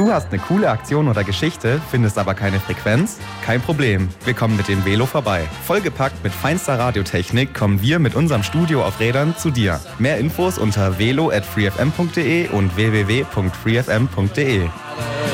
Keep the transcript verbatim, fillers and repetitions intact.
Du hast eine coole Aktion oder Geschichte, findest aber keine Frequenz? Kein Problem, wir kommen mit dem Velo vorbei. Vollgepackt mit feinster Radiotechnik kommen wir mit unserem Studio auf Rädern zu dir. Mehr Infos unter velo at freefm punkt de und w w w punkt freefm punkt de.